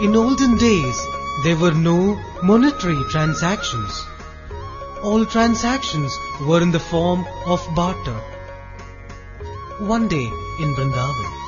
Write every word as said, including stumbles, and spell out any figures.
In olden days, there were no monetary transactions. All transactions were in the form of barter. One day in Vrindavan,